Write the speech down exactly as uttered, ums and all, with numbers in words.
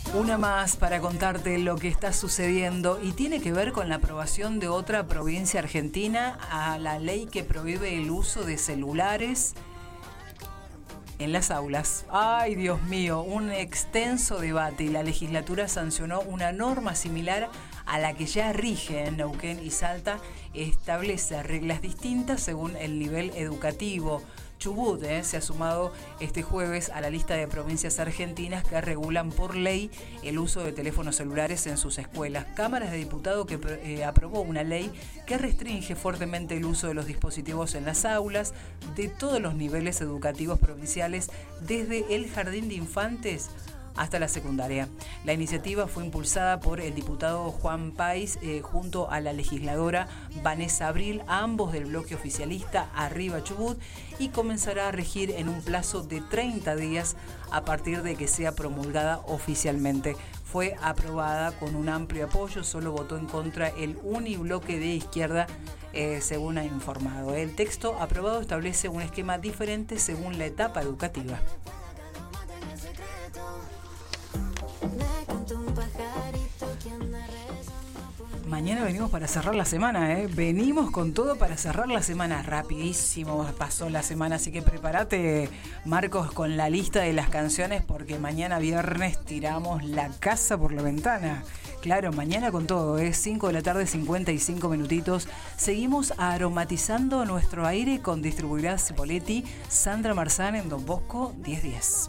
Una más para contarte lo que está sucediendo y tiene que ver con la aprobación de otra provincia argentina a la ley que prohíbe el uso de celulares en las aulas. Ay, Dios mío, un extenso debate y la legislatura sancionó una norma similar a la que ya rige en Neuquén y Salta. Establece reglas distintas según el nivel educativo. Chubut eh, se ha sumado este jueves a la lista de provincias argentinas que regulan por ley el uso de teléfonos celulares en sus escuelas. Cámara de Diputados que eh, aprobó una ley que restringe fuertemente el uso de los dispositivos en las aulas de todos los niveles educativos provinciales, desde el jardín de infantes hasta la secundaria. La iniciativa fue impulsada por el diputado Juan País eh, junto a la legisladora Vanessa Abril, ambos del bloque oficialista Arriba Chubut, y comenzará a regir en un plazo de treinta días a partir de que sea promulgada oficialmente. Fue aprobada con un amplio apoyo, solo votó en contra el unibloque de izquierda, eh, según ha informado. El texto aprobado establece un esquema diferente según la etapa educativa. Mañana venimos para cerrar la semana, ¿eh? Venimos con todo para cerrar la semana. Rapidísimo pasó la semana, así que prepárate, Marcos, con la lista de las canciones, porque mañana viernes tiramos la casa por la ventana. Claro, mañana con todo, es ¿eh? cinco de la tarde, cincuenta y cinco minutitos. Seguimos aromatizando nuestro aire con Distribuidora Cipoletti, Sandra Marzán en Don Bosco diez diez.